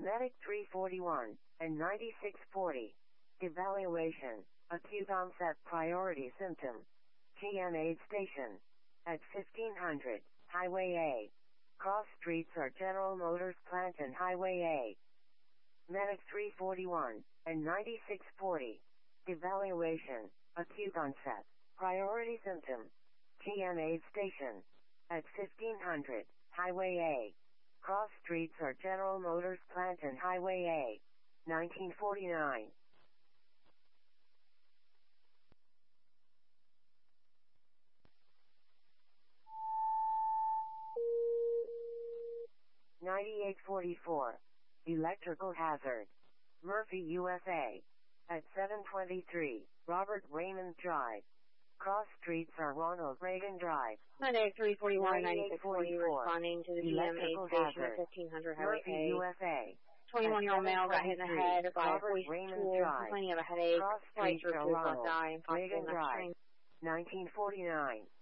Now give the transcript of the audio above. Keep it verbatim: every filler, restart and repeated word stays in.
Medic three forty-one and ninety-six forty. Evaluation. Acute onset priority symptom. G M aid station. At fifteen hundred, Highway A. Cross streets are General Motors plant and Highway A. Medic three forty-one and ninety-six forty. Evaluation. Acute onset priority symptom. G M aid station. At fifteen hundred, Highway A. Cross streets are General Motors plant and Highway A. nineteen forty-nine. ninety-eight forty-four. Electrical hazard. Murphy, U S A. At seven twenty-three, Robert Raymond Drive. Cross streets are Ronald Reagan Drive. Monday, three forty-one, ninety-six forty, responding to the G M aid station at fifteen hundred Highway Murphy, A. U S A. twenty-one-year-old male got hit in the head by a Robert hoist Raymond tool, Drive. complaining of a headache, Cross flight streets through are to left Ronald eye, and possible Reagan neck Drive. strain. nineteen forty-nine.